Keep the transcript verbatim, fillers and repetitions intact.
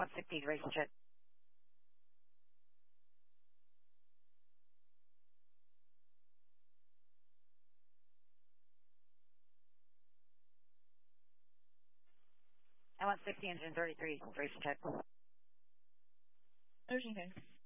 one sixty, duration check. I one sixty, engine thirty-three, duration check. Ocean King.